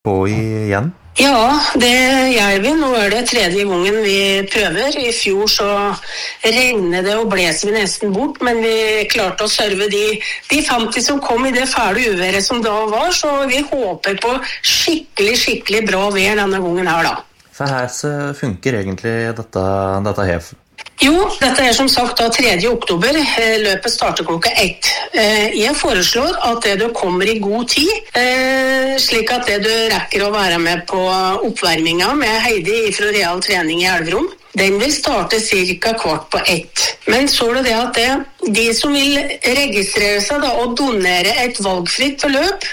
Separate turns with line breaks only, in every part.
på igjen?
Ja, det gjør vi. Nå det tredje gangen vi prøver. I fjor så regnet det og bles vi nesten bort, men vi klarte å serve de 50 som kom i det fæle uværet som da var, så vi håper på skikkelig bra vær denne gangen her da.
For her funker egentlig dette her?
Jo, dette som sagt da 3. oktober, løpet starter klokka 1. Jeg foreslår at du kommer i god tid, slik at du rekker å være med på oppvarminga med Heidi fra Real Trening i Elverum. Den vil starte cirka 1:15. Men så det at de som vil registrere seg da, og donere et valgfritt beløp,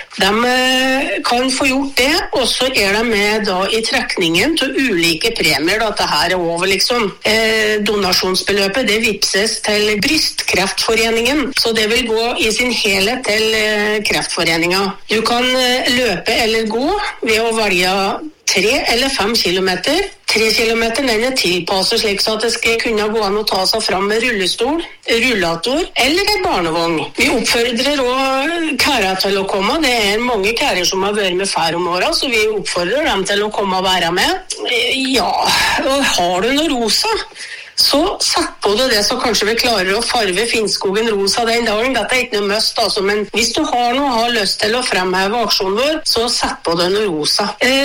de kan få gjort det, og så de med da i trekningen til ulike premier. Da. Dette her over liksom. Donasjonsbeløpet det vipses til Brystkreftforeningen, så det vil gå i sin helhet til Kreftforeningen. Du kan løpe eller gå ved å velge 3 eller 5 kilometer. 3 kilometer den tilpasset slik så at det skal kunne gå an å ta seg fram med rullestol, rullator eller et barnevogn. Vi oppfordrer også kære til å komme. Det mange kærer som har vært med før om året, så vi oppfordrer dem til å komme og være med. Ja, og har du noe rosa? Så sett på det så kanskje vi klarer å farve Finnskogen rosa den dagen. Dette ikke noe must, altså, men hvis du har lyst til å fremheve aksjonen vår, så sett på det noe rosa.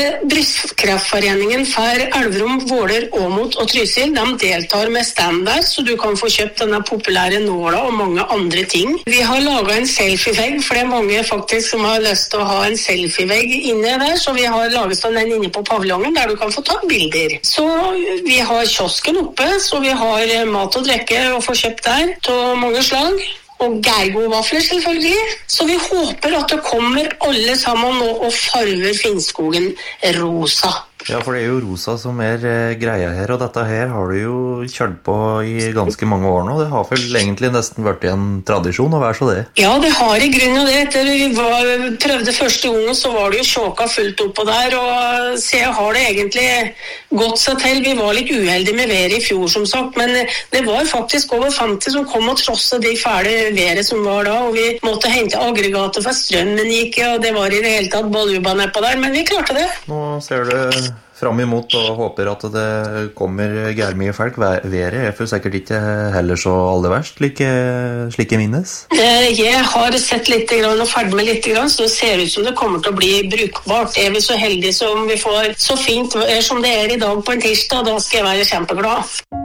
Brystkreftforeningen for Elverum, Våler, Åmot og Trysil, de deltar med stand der, så du kan få kjøpt denne populære nåla og mange andre ting. Vi har laget en selfie-vegg, for det mange faktisk som har lyst til å ha en selfie-vegg inne der, så vi har laget den inne på paviljongen, der du kan få ta bilder. Så vi har kiosken oppe, så vi har mat og drikke å få kjøpt der til mange slag. Og Geigo-vafler selvfølgelig. Så vi håper at det kommer alle sammen nå og farver Finnskogen rosa.
Ja, for det jo rosa som greia her, og dette her har du jo kjørt på i ganske mange år nå. Det har vel egentlig nesten vært en tradisjon å være så det.
Ja, det har i grunnen det. Etter vi prøvde første gangen, så var det jo sjåka fullt oppå der, og så har det egentlig gått seg til. Vi var litt uheldige med været i fjor, som sagt, men det var faktisk over 50 som kom og trosset de fæle været som var da, og vi måtte hente aggregater for strømmen gikk, og det var i det hele tatt baljuba nedpå der, men vi klarte det.
Nå ser du fram imot og håper at det kommer gærmye folk. Været for sikkert ikke heller så aller verst, slike minnes.
Jeg har sett litt og ferdig med litt, så det ser ut som det kommer til å bli brukbart. Vi så heldige som vi får så fint som det i dag på en tirsdag, da skal jeg være kjempeglad.